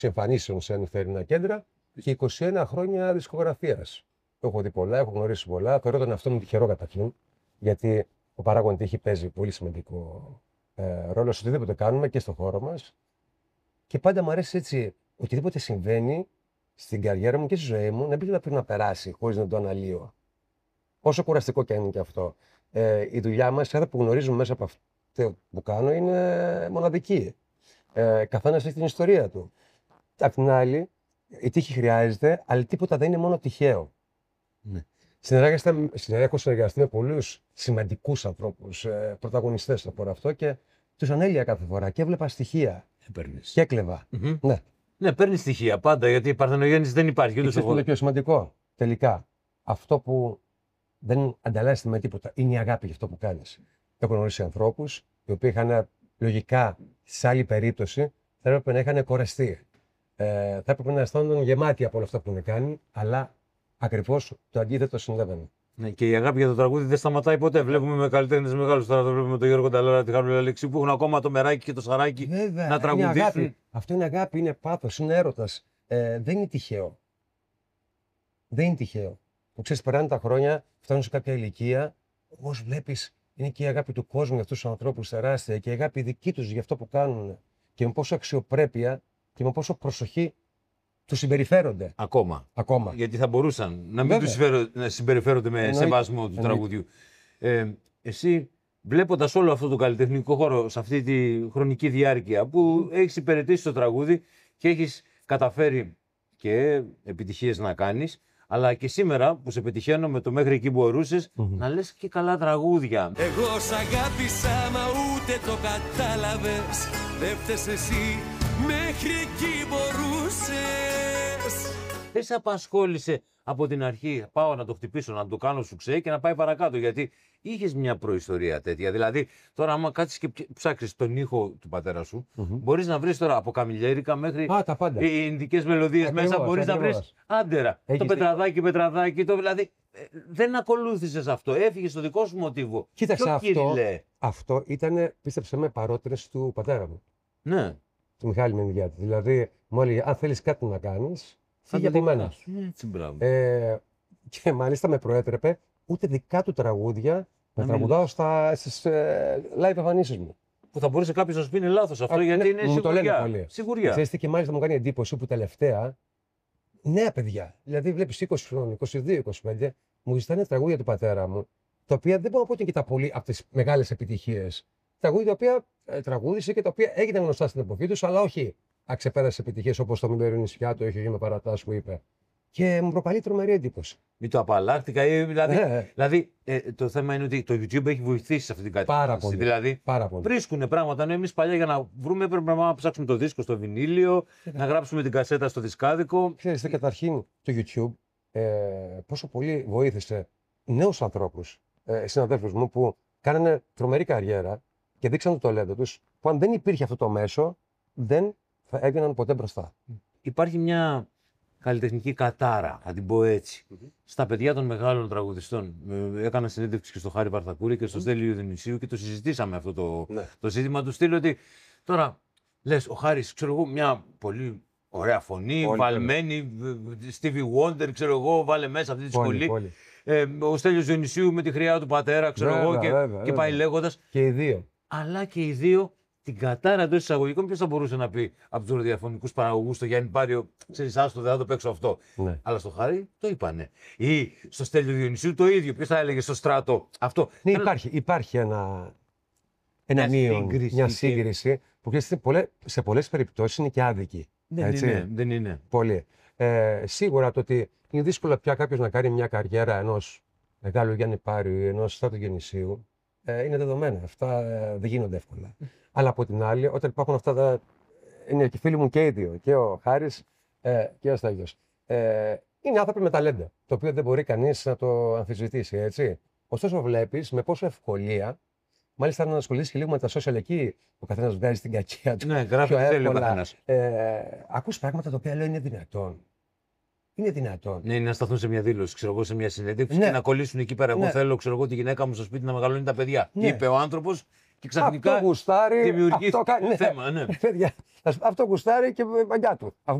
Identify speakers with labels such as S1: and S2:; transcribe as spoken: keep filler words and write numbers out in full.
S1: εμφανίσεων σε νυχτερινά κέντρα και είκοσι ένα χρόνια δισκογραφίας. Έχω δει πολλά, έχω γνωρίσει πολλά. Θεωρώ τον εαυτό μου τυχερό καταρχήν, γιατί ο παράγων τύχη παίζει πολύ σημαντικό ε, ρόλο σε οτιδήποτε κάνουμε και στον χώρο μας. Και πάντα μου αρέσει έτσι, οτιδήποτε συμβαίνει στην καριέρα μου και στη ζωή μου, να μην πρέπει να περάσει χωρίς να το αναλύω. Όσο κουραστικό και είναι και αυτό. Ε, η δουλειά μας, κάθε που γνωρίζουμε μέσα από αυτό που κάνω, είναι μοναδική. Ε, Καθένας έχει την ιστορία του. Απ' την άλλη, η τύχη χρειάζεται, αλλά τίποτα δεν είναι μόνο τυχαίο.
S2: Ναι.
S1: Έχω συνεργαστεί με πολλούς σημαντικούς ανθρώπους, ε, πρωταγωνιστές στο χώρο αυτό και τους ανέλυα κάθε φορά και έβλεπα στοιχεία.
S2: Έπαιρνες.
S1: Και έκλεβα.
S2: Mm-hmm.
S1: Ναι.
S2: Ναι, παίρνει στοιχεία πάντα, γιατί η παρθενογέννηση δεν υπάρχει.
S1: Και αυτό είναι πιο σημαντικό. Τελικά, αυτό που δεν ανταλλάσσεται με τίποτα είναι η αγάπη για αυτό που κάνεις. Έχω γνωρίσει ανθρώπους οι οποίοι είχαν λογικά σε άλλη περίπτωση θα έπρεπε να είχαν κορεστεί. Ε, θα έπρεπε να αισθάνονταν γεμάτοι από όλα αυτά που έχουν κάνει, αλλά ακριβώς το αντίθετο συνέβαινε.
S2: Ναι, και η αγάπη για το τραγούδι δεν σταματάει ποτέ. Βλέπουμε με καλλιτέχνες μεγάλους τώρα, το βλέπουμε τον Γιώργο Νταλάρα, τη Χαρούλα Αλεξίου που έχουν ακόμα το μεράκι και το σαράκι.
S1: Βέβαια,
S2: να τραγουδήσουν.
S1: Είναι αγάπη. Αυτό είναι αγάπη, είναι πάθος, είναι έρωτας. Ε, δεν είναι τυχαίο. Δεν είναι τυχαίο. Που ξέρεις, περνάνε τα χρόνια, φτάνουν σε κάποια ηλικία, όπως βλέπεις, είναι και η αγάπη του κόσμου για αυτούς τους ανθρώπους τεράστια και η αγάπη δική τους για αυτό που κάνουν. Και με πόσο αξιοπρέπεια και με πόσο προσοχή τους συμπεριφέρονται.
S2: Ακόμα.
S1: Ακόμα.
S2: Γιατί θα μπορούσαν να μην τους συμπεριφέρονται με Εννοεί... σεβασμό του Εννοεί... τραγουδιού. Ε, εσύ, βλέποντας όλο αυτό το καλλιτεχνικό χώρο σε αυτή τη χρονική διάρκεια που mm. έχεις υπηρετήσει το τραγούδι και έχεις καταφέρει και επιτυχίες να κάνεις, αλλά και σήμερα που σε πετυχαίνω με το μέχρι εκεί μπορούσες mm-hmm. να λες και καλά τραγούδια.
S3: Εγώ σ' αγάπησα μα ούτε το κατάλαβες. Δεν φταίς εσύ, μέχρι εκεί μπορούσες.
S2: Δεν σε απασχόλησε από την αρχή, πάω να το χτυπήσω, να το κάνω σουξέ και να πάει παρακάτω, γιατί είχες μια προϊστορία τέτοια. Δηλαδή, τώρα άμα κάτσεις και ψάξεις τον ήχο του πατέρα σου, mm-hmm. μπορείς να βρεις τώρα από καμιλιέρικα μέχρι
S1: Α, τα πάντα.
S2: οι ινδικές μελωδίες ακριβώς, μέσα, μπορείς ακριβώς. να βρεις άντερα. Έχεις το πετραδάκι, δει... πετραδάκι, το δηλαδή ε, δεν ακολούθησες αυτό, έφυγες στο δικό σου μοτίβο.
S1: Κοίταξε, αυτό, αυτό ήταν, πίστεψε με, παρότερες του πατέρα μου.
S2: Ναι.
S1: Του Μιχάλη Μενδιάτη. Δηλαδή, μου έλεγε, αν θέλεις κάτι να κάνεις, φύγε από μένα. Ε, και μάλιστα με προέτρεπε ούτε δικά του τραγούδια να τραγουδάω στα, στις ε, live εμφανίσεις μου.
S2: Που θα μπορούσε κάποιος να σου πει είναι λάθος αυτό, Α, γιατί ναι, είναι
S1: μου
S2: σιγουριά.
S1: Το λένε πολύ.
S2: Σιγουριά.
S1: Ξέρεις τι, και μάλιστα μου κάνει εντύπωση που τελευταία νέα παιδιά, δηλαδή βλέπεις είκοσι χρόνων, είκοσι δύο είκοσι πέντε, μου ζητάνε τραγούδια του πατέρα μου, τα οποία δεν μπορώ να πω ότι είναι και τα πολύ από τις μεγάλες επιτυχίες. Τραγούδια τα οποία ε, τραγούδισε και τα οποία έγιναν γνωστά στην εποχή τους, αλλά όχι αξεπέρασε επιτυχίες όπως το Μην νησιά του, έχει με παρατάς που είπε. Και μου προκαλεί τρομερή εντύπωση.
S2: Μην το απαλλάχτηκα. Δηλαδή,
S1: ναι.
S2: δηλαδή ε, το θέμα είναι ότι το YouTube έχει βοηθήσει σε αυτή την κατάσταση.
S1: Πάρα πολύ.
S2: Δηλαδή,
S1: Πάρα πολύ.
S2: βρίσκουν πράγματα. Ενώ εμείς παλιά για να βρούμε έπρεπε να ψάξουμε το δίσκο στο βινίλιο, yeah. να γράψουμε την κασέτα στο δισκάδικο.
S1: Ξέρετε, καταρχήν το YouTube ε, πόσο πολύ βοήθησε νέους ανθρώπους, ε, συναδέλφους μου, που κάνανε τρομερή καριέρα και δείξαν το ταλέντο τους, που αν δεν υπήρχε αυτό το μέσο, δεν θα έβγαιναν ποτέ μπροστά.
S2: Υπάρχει μια καλλιτεχνική κατάρα, θα την πω έτσι, mm-hmm. στα παιδιά των μεγάλων τραγουδιστών. Έκανα συνέντευξη και στο Χάρη Παρθακούρη και στο mm-hmm. Στέλιο Διονυσίου και το συζητήσαμε αυτό το, ναι. το ζήτημα του στυλ, ότι τώρα λες ο Χάρης, ξέρω εγώ, μια πολύ ωραία φωνή, πολύ βαλμένη, Stevie Wonder, ξέρω εγώ, βάλε μέσα αυτή τη
S1: πολύ,
S2: σχολή.
S1: Πολύ.
S2: Ε, ο Στέλιος Διονυσίου με τη χρειά του πατέρα, ξέρω
S1: βέβαια,
S2: εγώ, και,
S1: βέβαια,
S2: και πάει λέγοντας.
S1: Και οι δύο.
S2: Αλλά και οι δύο. Την κατάρα εντός εισαγωγικών, ποιος θα μπορούσε να πει από τους ραδιοφωνικούς παραγωγούς στο Γιάννη Πάριο, ξέρεις, άστο, δεν θα το παίξω αυτό. Ναι. Αλλά στο Χάρη το είπανε. Ή στο Στέλιο Διονυσίου το ίδιο. Ποιος θα έλεγε στο Στράτο αυτό.
S1: Ναι, υπάρχει, υπάρχει ένα, ένα
S2: μια
S1: μείον,
S2: σύγκριση,
S1: μια σύγκριση και... που πολλές, σε πολλές περιπτώσεις είναι και άδικη.
S2: Δεν έτσι. είναι. Δεν είναι.
S1: Πολύ. Ε, σίγουρα το ότι είναι δύσκολο πια κάποιος να κάνει μια καριέρα ενός μεγάλου Γιάννη Πάριου ή ενός Στράτου Διονυσίου. Ε, είναι δεδομένα. Αυτά ε, δεν γίνονται εύκολα. Αλλά από την άλλη, όταν υπάρχουν αυτά τα. Είναι και φίλοι μου και οι δύο, και ο Χάρης ε, και ο Στέλιος. Ε, είναι άνθρωποι με ταλέντα, το οποίο δεν μπορεί κανείς να το αμφισβητήσει, έτσι. Ωστόσο, βλέπεις με πόσο ευκολία, μάλιστα να ασχολείσαι και λίγο με τα social εκεί, ο καθένας βγάζει την κακία του.
S2: Ναι, γράφει τι θέλει ο καθένας.
S1: Ε, ακούς πράγματα τα οποία λέω είναι δυνατόν. Είναι δυνατόν.
S2: Ναι, να σταθούν σε μια δήλωση, ξέρω εγώ, σε μια συνέντευξη
S1: ναι.
S2: και να κολλήσουν εκεί πέρα. Εγώ
S1: ναι.
S2: θέλω, ξέρω εγώ, τη γυναίκα μου στο σπίτι να μεγαλώνει τα παιδιά. Ναι. Είπε ο άνθρωπος και ξαφνικά
S1: αυτό γουστάρει,
S2: δημιουργεί
S1: αυτό κάνει, ναι.
S2: θέμα. Ναι.
S1: Παιδιά, αυτό γουστάρει και μαγιά του.